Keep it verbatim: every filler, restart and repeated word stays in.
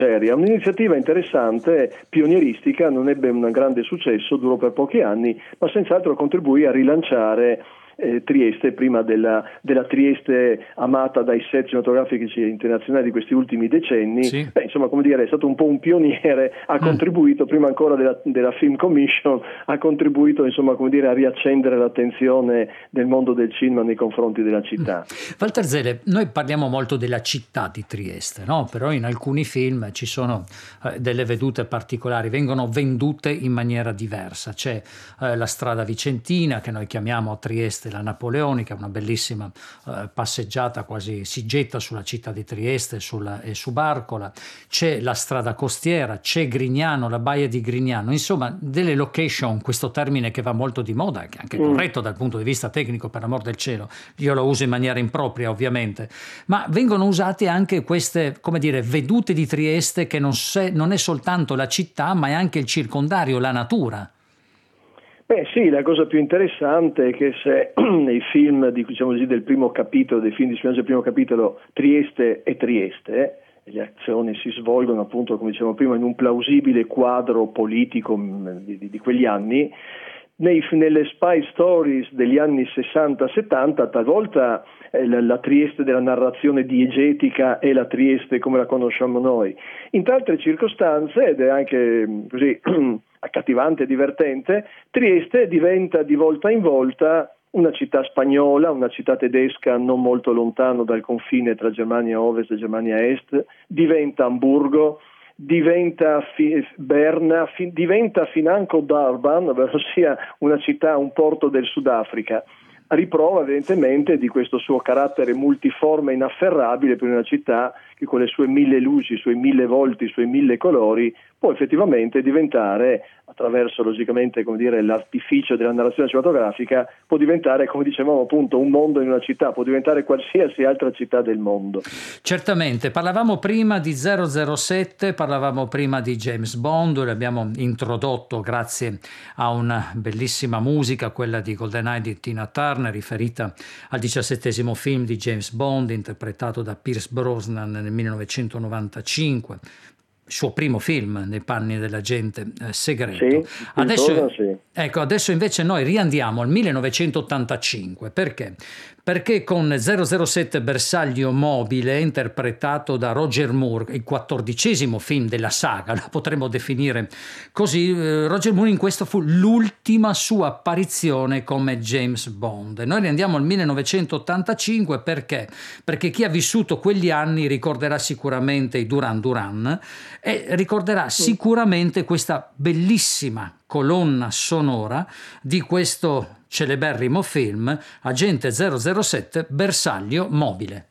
seria, un'iniziativa interessante, pionieristica, non ebbe un grande successo, durò per pochi anni, ma senz'altro contribuì a rilanciare eh, Trieste, prima della, della Trieste amata dai set cinematografici internazionali di questi ultimi decenni. Sì. Beh, insomma, come dire, è stato un po' un pioniere, ha Mm. contribuito, prima ancora della, della Film Commission, ha contribuito, insomma, come dire, a riaccendere l'attenzione del mondo del cinema nei confronti della città. Walter Zele, noi parliamo molto della città di Trieste, no? Però in alcuni film ci sono eh, delle vedute particolari, vengono vendute in maniera diversa. C'è eh, la strada vicentina, che noi chiamiamo a Trieste la Napoleonica, una bellissima eh, passeggiata, quasi si getta sulla città di Trieste sulla, e su Barcola. C'è la strada costiera, c'è Grignano, la baia di Grignano, insomma delle location, questo termine che va molto di moda, che è anche Mm. corretto dal punto di vista tecnico, per amor del cielo. Io lo uso in maniera impropria, ovviamente, ma vengono usate anche queste, come dire, vedute di Trieste, che non, se, non è soltanto la città, ma è anche il circondario, la natura. Beh sì, la cosa più interessante è che se nei film di, diciamo così, del primo capitolo, dei film di spionaggio del primo capitolo, Trieste è Trieste, eh, le azioni si svolgono appunto, come dicevamo prima, in un plausibile quadro politico mh, di, di, di quegli anni. Nei, nelle spy stories degli anni sessanta settanta talvolta eh, la, la Trieste della narrazione diegetica è la Trieste come la conosciamo noi. In altre circostanze, ed è anche mh, così accattivante e divertente, Trieste diventa di volta in volta una città spagnola, una città tedesca non molto lontano dal confine tra Germania Ovest e Germania Est, diventa Amburgo, diventa fi- Berna, fi- diventa financo Durban, ovvero sia una città, un porto del Sudafrica. Riprova evidentemente di questo suo carattere multiforme e inafferrabile per una città che con le sue mille luci, i suoi mille volti, i suoi mille colori può effettivamente diventare, attraverso logicamente, come dire, l'artificio della narrazione cinematografica, può diventare, come dicevamo appunto, un mondo in una città, può diventare qualsiasi altra città del mondo. Certamente, parlavamo prima di zero zero sette, parlavamo prima di James Bond, l'abbiamo introdotto grazie a una bellissima musica, quella di GoldenEye di Tina Turner, riferita al diciassettesimo film di James Bond, interpretato da Pierce Brosnan nel millenovecentonovantacinque. Suo primo film nei panni dell'agente eh, segreto. Sì, adesso, cosa, sì. ecco, adesso invece noi riandiamo al millenovecentottantacinque. Perché? Perché con zero zero sette Bersaglio mobile, interpretato da Roger Moore, il quattordicesimo film della saga, la potremmo definire così, eh, Roger Moore in questo fu l'ultima sua apparizione come James Bond. E noi riandiamo al millenovecentottantacinque perché? Perché chi ha vissuto quegli anni ricorderà sicuramente i Duran Duran e ricorderà sicuramente questa bellissima colonna sonora di questo celeberrimo film, Agente zero zero sette Bersaglio mobile.